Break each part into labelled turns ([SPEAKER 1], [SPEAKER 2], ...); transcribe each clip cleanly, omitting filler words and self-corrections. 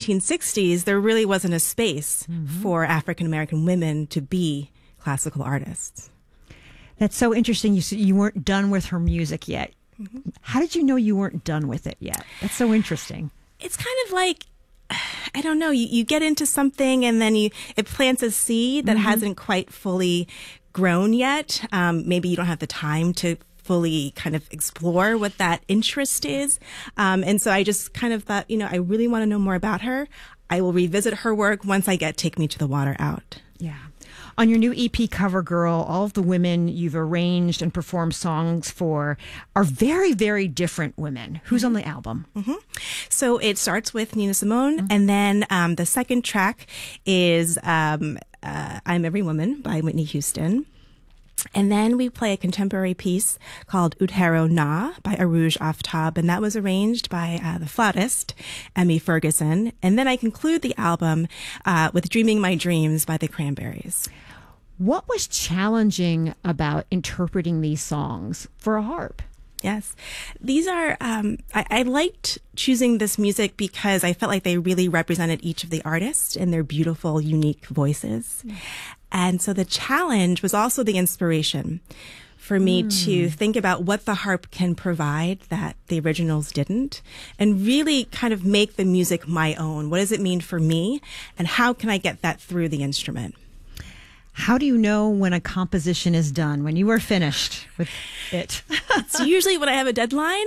[SPEAKER 1] 1960s, there really wasn't a space for African American women to be classical artists.
[SPEAKER 2] That's so interesting. You said you weren't done with her music yet. How did you know you weren't done with it yet? That's so interesting.
[SPEAKER 1] It's kind of like, I don't know, you get into something and then it plants a seed that hasn't quite fully grown yet. Maybe you don't have the time to fully kind of explore what that interest is. And so I just kind of thought, I really want to know more about her. I will revisit her work once I get Take Me to the Water out.
[SPEAKER 2] Yeah. On your new EP, Cover Girl, all of the women you've arranged and performed songs for are very, very different women. Who's on the album?
[SPEAKER 1] So it starts with Nina Simone, and then the second track is I'm Every Woman by Whitney Houston. And then we play a contemporary piece called Udhero Na by Arooj Aftab, and that was arranged by the flautist, Emmy Ferguson. And then I conclude the album with Dreaming My Dreams by the Cranberries.
[SPEAKER 2] What was challenging about interpreting these songs for a harp?
[SPEAKER 1] Yes. These are, I liked choosing this music because I felt like they really represented each of the artists in their beautiful, unique voices. And so the challenge was also the inspiration for me to think about what the harp can provide that the originals didn't, and really kind of make the music my own. What does it mean for me, and how can I get that through the instrument?
[SPEAKER 2] How do you know when a composition is done, when you are finished with it?
[SPEAKER 1] It's usually when I have a deadline.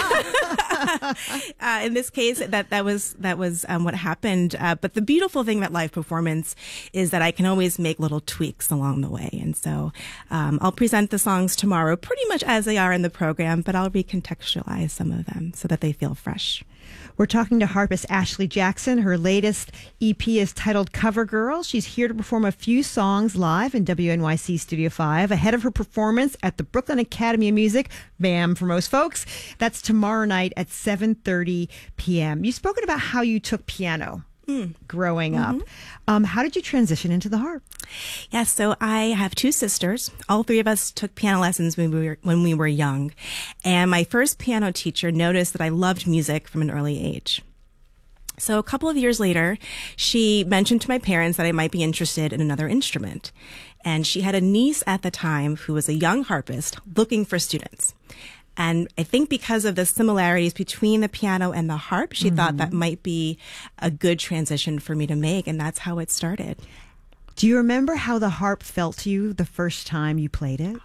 [SPEAKER 1] In this case, that was what happened. But the beautiful thing about live performance is that I can always make little tweaks along the way. And so I'll present the songs tomorrow pretty much as they are in the program, but I'll recontextualize some of them so that they feel fresh.
[SPEAKER 2] We're talking to harpist Ashley Jackson. Her latest EP is titled Cover Girl. She's here to perform a few songs live in WNYC Studio 5 ahead of her performance at the Brooklyn Academy of Music, BAM for most folks. That's tomorrow night at 7:30 p.m. You've spoken about how you took piano growing up. How did you transition into the harp?
[SPEAKER 1] Yes, so I have two sisters. All three of us took piano lessons when we were young. And my first piano teacher noticed that I loved music from an early age. So a couple of years later, she mentioned to my parents that I might be interested in another instrument. And she had a niece at the time who was a young harpist looking for students. And I think because of the similarities between the piano and the harp, she thought that might be a good transition for me to make. And that's how it started.
[SPEAKER 2] Do you remember how the harp felt to you the first time you played it?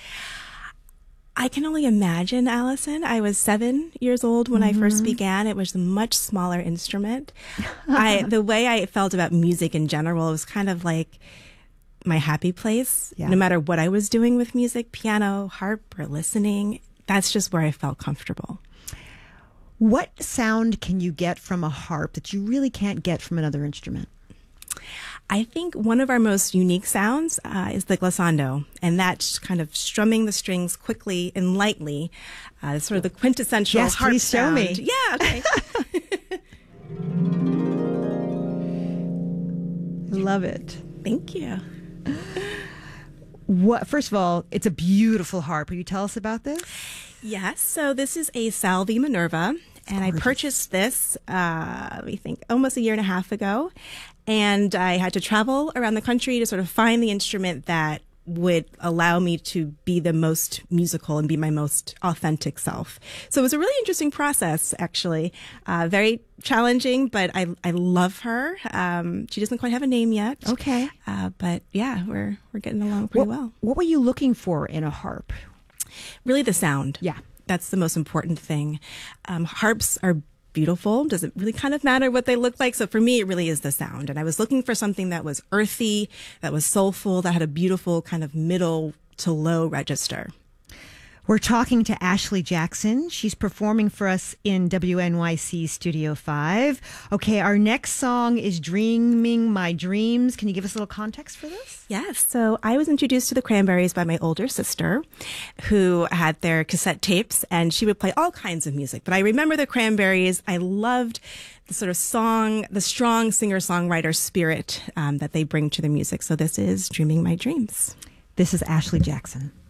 [SPEAKER 1] I can only imagine, Allison. I was 7 years old when I first began. It was a much smaller instrument. The way I felt about music in general was kind of like my happy place. No matter what I was doing with music, piano, harp, or listening, that's just where I felt comfortable.
[SPEAKER 2] What sound can you get from a harp that you really can't get from another instrument?
[SPEAKER 1] I think one of our most unique sounds is the glissando, and that's kind of strumming the strings quickly and lightly. Sort of the quintessential harp
[SPEAKER 2] please show
[SPEAKER 1] sound.
[SPEAKER 2] me.
[SPEAKER 1] Yeah, okay.
[SPEAKER 2] Love it.
[SPEAKER 1] Thank you.
[SPEAKER 2] First of all, it's a beautiful harp. Will you tell us about this?
[SPEAKER 1] Yes, so this is a Salvi Minerva, and I purchased this, almost a year and a half ago. And I had to travel around the country to sort of find the instrument that would allow me to be the most musical and be my most authentic self. So it was a really interesting process, actually. Very challenging, but I love her. She doesn't quite have a name yet.
[SPEAKER 2] Okay.
[SPEAKER 1] But yeah, we're getting along pretty well.
[SPEAKER 2] What were you looking for in a harp?
[SPEAKER 1] Really the sound.
[SPEAKER 2] Yeah.
[SPEAKER 1] That's the most important thing. Harps are beautiful. Does it really kind of matter what they look like? So for me, it really is the sound. And I was looking for something that was earthy, that was soulful, that had a beautiful kind of middle to low register.
[SPEAKER 2] We're talking to Ashley Jackson. She's performing for us in WNYC Studio 5. Okay, our next song is Dreaming My Dreams. Can you give us a little context for this?
[SPEAKER 1] Yes. So I was introduced to the Cranberries by my older sister, who had their cassette tapes, and she would play all kinds of music. But I remember the Cranberries. I loved the sort of song, the strong singer-songwriter spirit that they bring to the music. So this is Dreaming My Dreams.
[SPEAKER 2] This is Ashley Jackson.